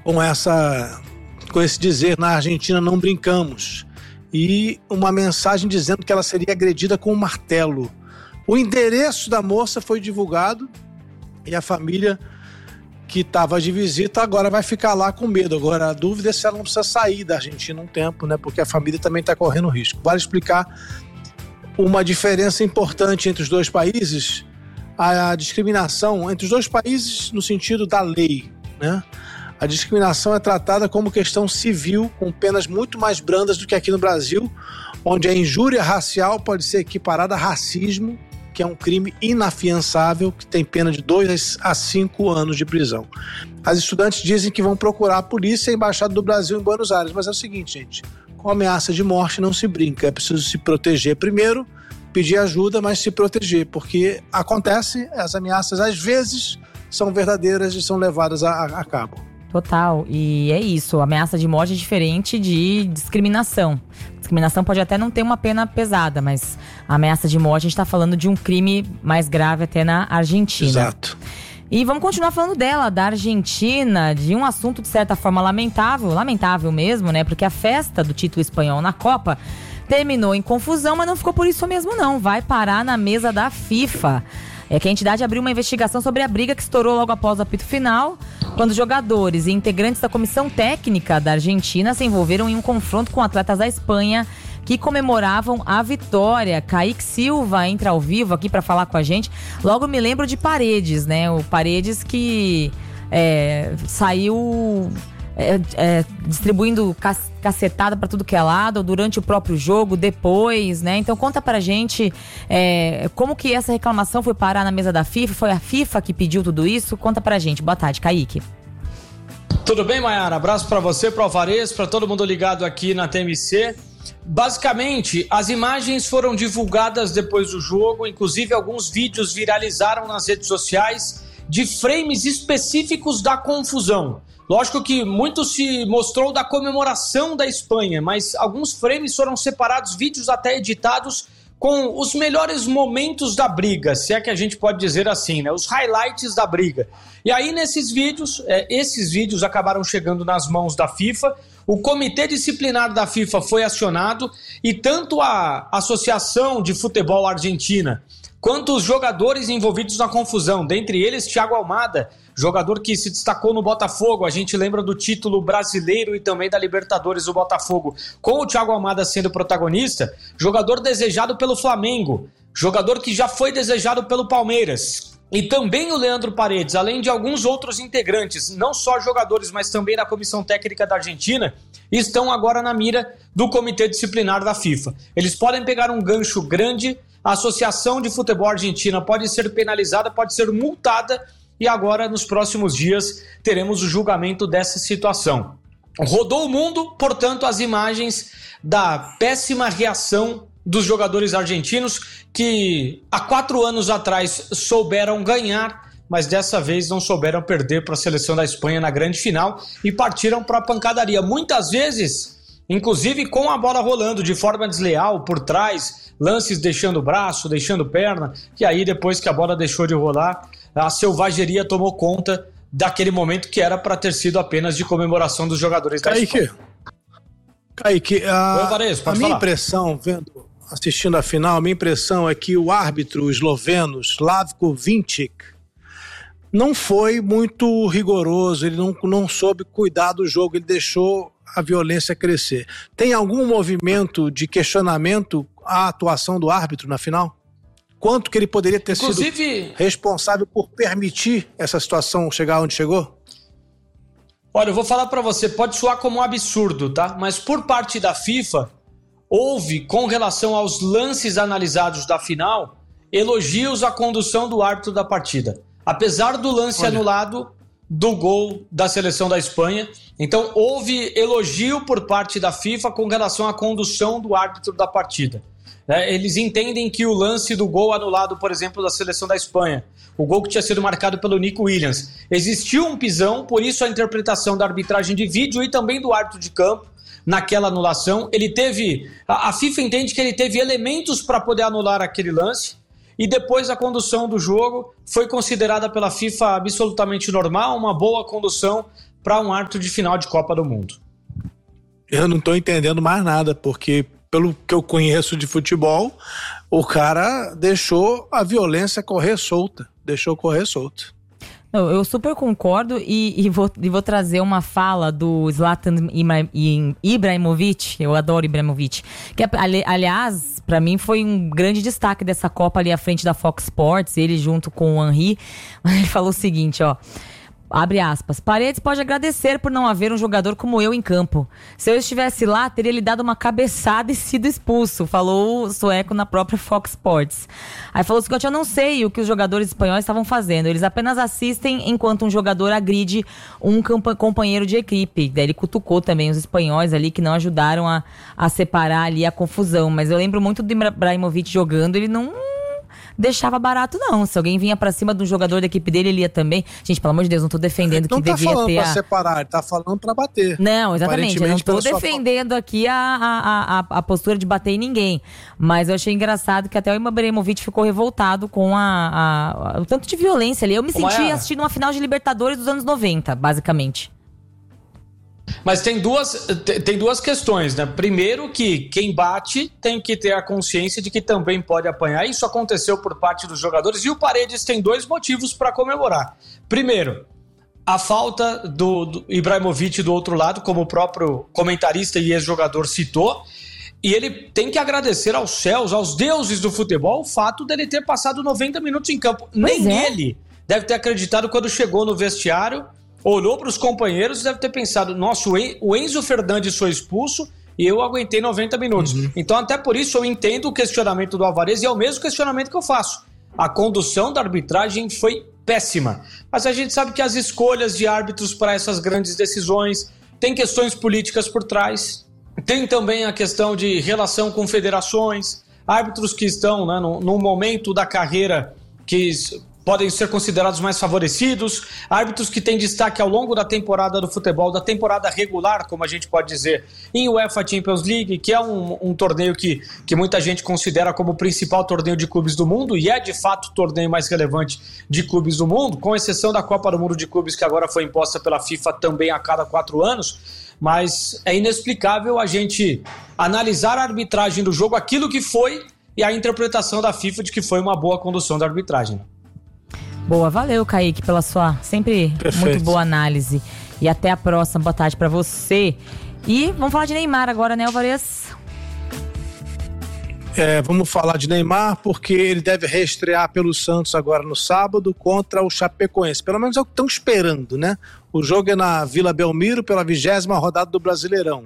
com esse dizer: na Argentina não brincamos, e uma mensagem dizendo que ela seria agredida com um martelo. O endereço da moça foi divulgado e a família que estava de visita agora vai ficar lá com medo. Agora a dúvida é se ela não precisa sair da Argentina um tempo, né? Porque a família também está correndo risco. Vale explicar uma diferença importante entre os dois países: a discriminação entre os dois países no sentido da lei, né? A discriminação é tratada como questão civil, com penas muito mais brandas do que aqui no Brasil, onde a injúria racial pode ser equiparada a racismo, que é um crime inafiançável, que tem pena de 2 a 5 anos de prisão. As estudantes dizem que vão procurar a polícia e a Embaixada do Brasil em Buenos Aires, mas é o seguinte, gente: com ameaça de morte não se brinca, é preciso se proteger primeiro, pedir ajuda, mas se proteger, porque acontece, as ameaças às vezes são verdadeiras e são levadas a cabo. Total, e é isso, ameaça de morte é diferente de discriminação. Discriminação pode até não ter uma pena pesada, mas a ameaça de morte, a gente está falando de um crime mais grave até na Argentina. Exato. E vamos continuar falando dela, da Argentina, de um assunto de certa forma lamentável mesmo, né? Porque a festa do título espanhol na Copa terminou em confusão, mas não ficou por isso mesmo não, vai parar na mesa da FIFA. É que a entidade abriu uma investigação sobre a briga que estourou logo após o apito final, quando jogadores e integrantes da comissão técnica da Argentina se envolveram em um confronto com atletas da Espanha que comemoravam a vitória. Kaique Silva entra ao vivo aqui para falar com a gente. Logo me lembro de Paredes, né? O Paredes que saiu distribuindo cacetada para tudo que é lado, durante o próprio jogo, depois, né? Então conta pra gente como que essa reclamação foi parar na mesa da FIFA. Foi a FIFA que pediu tudo isso? Conta pra gente. Boa tarde, Kaique. Tudo bem, Mayara? Abraço pra você, pro Alvarez, pra todo mundo ligado aqui na TMC. Basicamente, as imagens foram divulgadas depois do jogo, inclusive alguns vídeos viralizaram nas redes sociais de frames específicos da confusão. Lógico que muito se mostrou da comemoração da Espanha, mas alguns frames foram separados, vídeos até editados, com os melhores momentos da briga, se é que a gente pode dizer assim, né? Os highlights da briga. E aí nesses vídeos, esses vídeos acabaram chegando nas mãos da FIFA, o Comitê Disciplinar da FIFA foi acionado e tanto a Associação de Futebol Argentina quanto os jogadores envolvidos na confusão, dentre eles Thiago Almada, jogador que se destacou no Botafogo. A gente lembra do título brasileiro e também da Libertadores do Botafogo, com o Thiago Almada sendo protagonista, jogador desejado pelo Flamengo, jogador que já foi desejado pelo Palmeiras. E também o Leandro Paredes, além de alguns outros integrantes, não só jogadores, mas também da Comissão Técnica da Argentina, estão agora na mira do Comitê Disciplinar da FIFA. Eles podem pegar um gancho grande, a Associação de Futebol Argentina pode ser penalizada, pode ser multada, e agora, nos próximos dias, teremos o julgamento dessa situação. Rodou o mundo, portanto, as imagens da péssima reação dos jogadores argentinos que há 4 anos atrás souberam ganhar, mas dessa vez não souberam perder para a seleção da Espanha na grande final e partiram para a pancadaria. Muitas vezes, inclusive com a bola rolando de forma desleal por trás, lances deixando braço, deixando perna, e aí depois que a bola deixou de rolar, a selvageria tomou conta daquele momento que era para ter sido apenas de comemoração dos jogadores da Espanha. Kaique, a minha impressão, assistindo a final, a minha impressão é que o árbitro esloveno, Slavko Vincic, não foi muito rigoroso, ele não soube cuidar do jogo, ele deixou a violência crescer. Tem algum movimento de questionamento à atuação do árbitro na final? Quanto que ele poderia ter sido responsável por permitir essa situação chegar onde chegou? Olha, eu vou falar pra você, pode soar como um absurdo, tá? Mas por parte da FIFA, houve, com relação aos lances analisados da final, elogios à condução do árbitro da partida. Apesar do lance anulado do gol da seleção da Espanha, então houve elogio por parte da FIFA com relação à condução do árbitro da partida. Eles entendem que o lance do gol anulado, por exemplo, da seleção da Espanha, o gol que tinha sido marcado pelo Nico Williams, existiu um pisão, por isso a interpretação da arbitragem de vídeo e também do árbitro de campo naquela anulação. A FIFA entende que ele teve elementos para poder anular aquele lance, e depois a condução do jogo foi considerada pela FIFA absolutamente normal, uma boa condução para um árbitro de final de Copa do Mundo. Eu não estou entendendo mais nada, porque pelo que eu conheço de futebol, o cara deixou a violência correr solta. Eu super concordo e vou trazer uma fala do Zlatan Ibrahimovic. Eu adoro Ibrahimovic. Que, aliás, para mim foi um grande destaque dessa Copa ali à frente da Fox Sports, ele junto com o Henry. Ele falou o seguinte, ó. Abre aspas. Paredes pode agradecer por não haver um jogador como eu em campo. Se eu estivesse lá, teria lhe dado uma cabeçada e sido expulso. Falou o sueco na própria Fox Sports. Aí falou o seguinte, eu não sei o que os jogadores espanhóis estavam fazendo. Eles apenas assistem enquanto um jogador agride um companheiro de equipe. Daí ele cutucou também os espanhóis ali que não ajudaram a separar ali a confusão. Mas eu lembro muito do Ibrahimovic jogando, ele não deixava barato, não. Se alguém vinha pra cima de um jogador da equipe dele, ele ia também. Gente, pelo amor de Deus, não tô defendendo que devia ter... Não tá falando pra separar, ele tá falando pra bater. Não, exatamente. Eu não tô defendendo aqui a postura de bater em ninguém. Mas eu achei engraçado que até o Ibrahimovic ficou revoltado com o tanto de violência ali. Eu me senti assistindo uma final de Libertadores dos anos 90, basicamente. Mas tem duas questões, né? Primeiro que quem bate tem que ter a consciência de que também pode apanhar. Isso aconteceu por parte dos jogadores e o Paredes tem 2 motivos para comemorar. Primeiro, a falta do Ibrahimovic do outro lado, como o próprio comentarista e ex-jogador citou. E ele tem que agradecer aos céus, aos deuses do futebol, o fato dele ter passado 90 minutos em campo. Nem ele deve ter acreditado quando chegou no vestiário, olhou para os companheiros e deve ter pensado, nossa, o Enzo Fernandes foi expulso e eu aguentei 90 minutos. Então, até por isso, eu entendo o questionamento do Alvarez e é o mesmo questionamento que eu faço. A condução da arbitragem foi péssima. Mas a gente sabe que as escolhas de árbitros para essas grandes decisões tem questões políticas por trás. Tem também a questão de relação com federações, árbitros que estão, né, num momento da carreira que podem ser considerados mais favorecidos, árbitros que têm destaque ao longo da temporada do futebol, da temporada regular, como a gente pode dizer, em UEFA Champions League, que é um torneio que muita gente considera como o principal torneio de clubes do mundo, e é de fato o torneio mais relevante de clubes do mundo, com exceção da Copa do Mundo de Clubes, que agora foi imposta pela FIFA também a cada 4 anos, mas é inexplicável a gente analisar a arbitragem do jogo, aquilo que foi, e a interpretação da FIFA de que foi uma boa condução da arbitragem. Boa, valeu, Kaique, pela sua sempre muito boa análise. E até a próxima, boa tarde pra você. E vamos falar de Neymar agora, né, Alvarez? Vamos falar de Neymar, porque ele deve reestrear pelo Santos agora no sábado contra o Chapecoense. Pelo menos é o que estão esperando, né? O jogo é na Vila Belmiro, pela 20ª rodada do Brasileirão.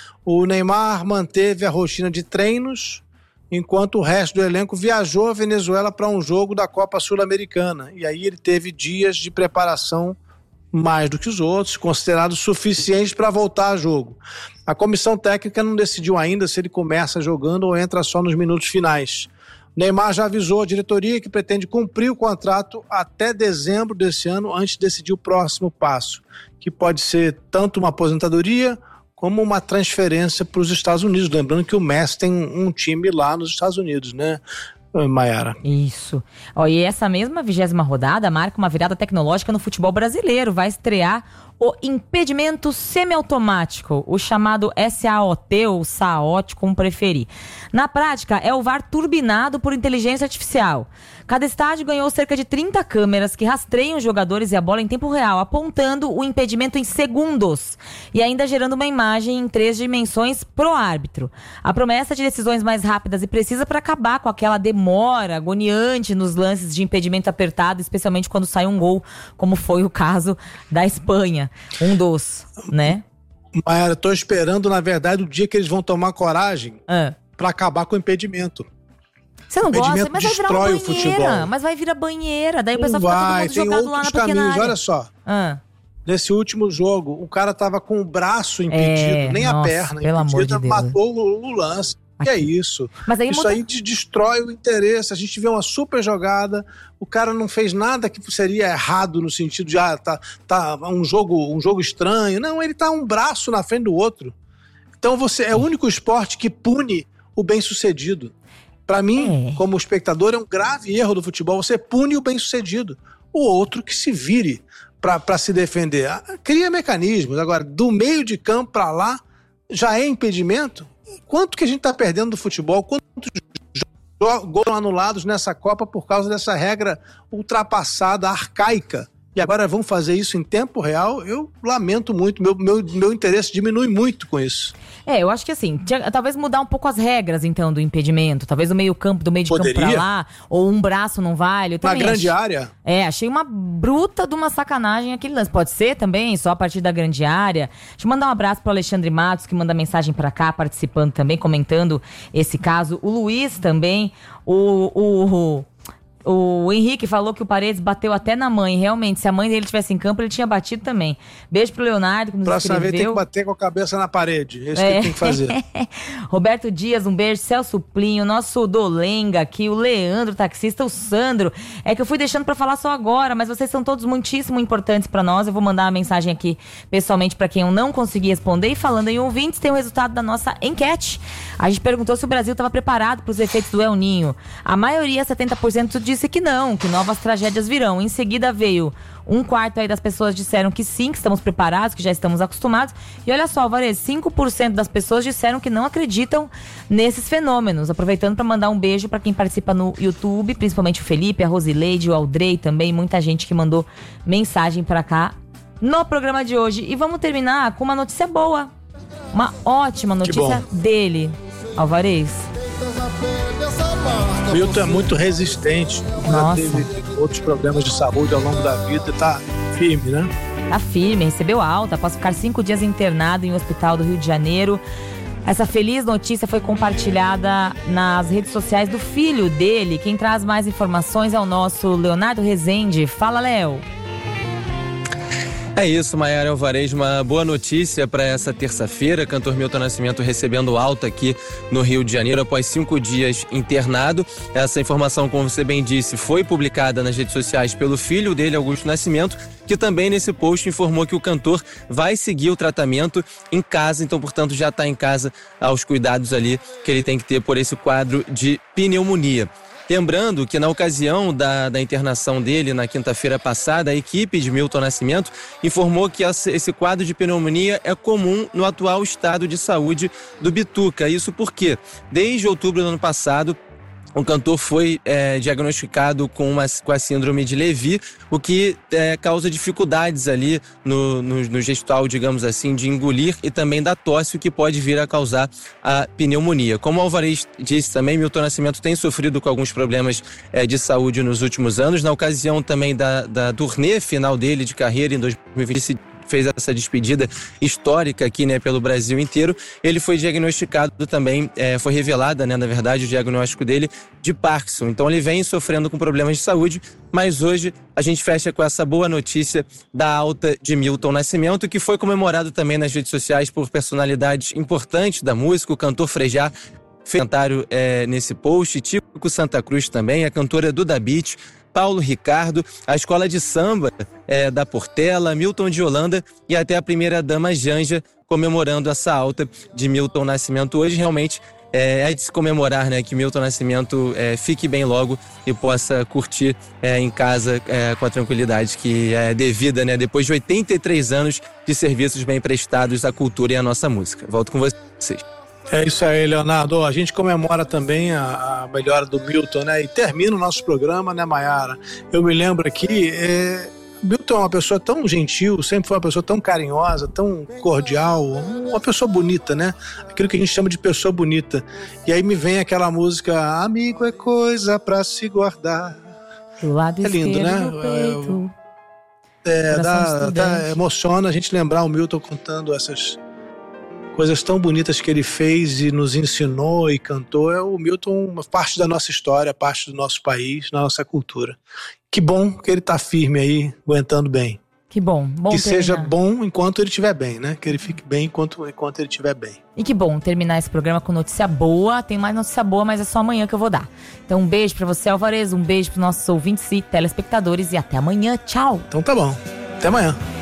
O Neymar manteve a rotina de treinos, enquanto o resto do elenco viajou à Venezuela para um jogo da Copa Sul-Americana. E aí ele teve dias de preparação mais do que os outros, considerados suficientes para voltar a jogo. A comissão técnica não decidiu ainda se ele começa jogando ou entra só nos minutos finais. O Neymar já avisou a diretoria que pretende cumprir o contrato até dezembro desse ano, antes de decidir o próximo passo, que pode ser tanto uma aposentadoria como uma transferência para os Estados Unidos. Lembrando que o Messi tem um time lá nos Estados Unidos, né, Mayara? Isso. E essa mesma 20ª rodada marca uma virada tecnológica no futebol brasileiro. Vai estrear o impedimento semiautomático, o chamado SAOT ou SAOT, como preferir. Na prática, é o VAR turbinado por inteligência artificial. Cada estádio ganhou cerca de 30 câmeras que rastreiam os jogadores e a bola em tempo real, apontando o impedimento em segundos e ainda gerando uma imagem em 3 dimensões pro árbitro. A promessa de decisões mais rápidas e precisas para acabar com aquela demora agoniante nos lances de impedimento apertado, especialmente quando sai um gol, como foi o caso da Espanha. Um dos, né? Mayara, tô esperando, na verdade, o dia que eles vão tomar coragem para acabar com o impedimento. Você não gosta? Mas vai virar uma banheira. Mas vai virar banheira. Daí o pessoal fica todo mundo jogado lá na pequena área. Olha só. Nesse último jogo, o cara tava com o braço impedido, nem a perna pelo amor de Deus. Matou o lance. Que é isso? Mas aí isso aí destrói o interesse. A gente vê uma super jogada, o cara não fez nada que seria errado no sentido de tá um jogo estranho. Não, ele tá um braço na frente do outro. Então é o único esporte que pune o bem-sucedido. Para mim, como espectador, é um grave erro do futebol. Você pune o bem-sucedido. O outro que se vire. para se defender. Cria mecanismos. Agora, do meio de campo para lá, já é impedimento? Quanto que a gente está perdendo do futebol? Quantos gols anulados nessa Copa por causa dessa regra ultrapassada, arcaica? E agora vão fazer isso em tempo real? Eu lamento muito, meu interesse diminui muito com isso. Eu acho que assim, talvez mudar um pouco as regras, então, do impedimento. Talvez o meio de campo pra lá, ou um braço não vale. Uma grande área? Achei uma bruta de uma sacanagem aquele lance. Pode ser também, só a partir da grande área. Deixa eu mandar um abraço pro Alexandre Matos, que manda mensagem pra cá, participando também, comentando esse caso. O Luiz também, o Henrique falou que o Paredes bateu até na mãe. Realmente, se a mãe dele estivesse em campo, ele tinha batido também. Beijo pro Leonardo, que nos Próxima escreveu. vez tem que bater com a cabeça na parede. É isso que ele tem que fazer. Roberto Dias, um beijo. Celso Plinho, nosso Dolenga aqui, o Leandro, taxista, o Sandro. É que eu fui deixando pra falar só agora, mas vocês são todos muitíssimo importantes pra nós. Eu vou mandar uma mensagem aqui pessoalmente pra quem eu não consegui responder. E falando em ouvintes, tem o resultado da nossa enquete. A gente perguntou se o Brasil estava preparado pros efeitos do El Ninho. A maioria, 70%, disse que não, que novas tragédias virão. Em seguida veio um quarto aí das pessoas disseram que sim, que estamos preparados, que já estamos acostumados. E olha só, Alvarez, 5% das pessoas disseram que não acreditam nesses fenômenos. Aproveitando para mandar um beijo para quem participa no YouTube, principalmente o Felipe, a Rosileide, o Aldrey também, muita gente que mandou mensagem para cá no programa de hoje. E vamos terminar com uma notícia boa, uma ótima notícia dele, Alvarez. O Milton é muito resistente. Nossa. Já teve outros problemas de saúde ao longo da vida. Tá firme, né? Tá firme, recebeu alta após ficar 5 dias internado em um hospital do Rio de Janeiro. Essa feliz notícia foi compartilhada nas redes sociais do filho dele. Quem traz mais informações é o nosso Leonardo Rezende. Fala, Léo. É isso, Maiara Alvarez, uma boa notícia para essa terça-feira. Cantor Milton Nascimento recebendo alta aqui no Rio de Janeiro após 5 dias internado. Essa informação, como você bem disse, foi publicada nas redes sociais pelo filho dele, Augusto Nascimento, que também nesse post informou que o cantor vai seguir o tratamento em casa, então, portanto, já está em casa aos cuidados ali que ele tem que ter por esse quadro de pneumonia. Lembrando que na ocasião da internação dele, na quinta-feira passada, a equipe de Milton Nascimento informou que esse quadro de pneumonia é comum no atual estado de saúde do Bituca. Isso porque, desde outubro do ano passado, o cantor foi diagnosticado com a síndrome de Levi, o que causa dificuldades ali no gestual, digamos assim, de engolir e também da tosse, o que pode vir a causar a pneumonia. Como o Alvarez disse também, Milton Nascimento tem sofrido com alguns problemas de saúde nos últimos anos. Na ocasião também da turnê final dele de carreira em 2020, fez essa despedida histórica aqui, né, pelo Brasil inteiro. Ele foi diagnosticado também, foi revelada, né, na verdade, o diagnóstico dele de Parkinson. Então ele vem sofrendo com problemas de saúde, mas hoje a gente fecha com essa boa notícia da alta de Milton Nascimento, que foi comemorado também nas redes sociais por personalidades importantes da música. O cantor Frejá fez comentário nesse post, Tico Santa Cruz também, a cantora Duda Beat, Paulo Ricardo, a escola de samba da Portela, Milton de Holanda e até a primeira-dama Janja comemorando essa alta de Milton Nascimento. Hoje realmente é de se comemorar, né, que Milton Nascimento fique bem logo e possa curtir em casa com a tranquilidade que é devida, né, depois de 83 anos de serviços bem prestados à cultura e à nossa música. Volto com vocês. É isso aí, Leonardo. A gente comemora também a melhora do Milton, né? E termina o nosso programa, né, Maiara? Eu me lembro aqui, Milton é uma pessoa tão gentil, sempre foi uma pessoa tão carinhosa, tão cordial, uma pessoa bonita, né? Aquilo que a gente chama de pessoa bonita. E aí me vem aquela música, amigo é coisa pra se guardar. Do lado lindo, né? Do peito. Emociona a gente lembrar o Milton contando essas coisas tão bonitas que ele fez e nos ensinou e cantou. O Milton, uma parte da nossa história, parte do nosso país, da nossa cultura. Que bom que ele tá firme aí, aguentando bem. Que bom. Que seja bom enquanto ele estiver bem, né? Que ele fique bem enquanto ele estiver bem. E que bom terminar esse programa com notícia boa. Tem mais notícia boa, mas é só amanhã que eu vou dar. Então um beijo pra você, Alvarez, um beijo pros nossos ouvintes e telespectadores e até amanhã. Tchau. Então tá bom. Até amanhã.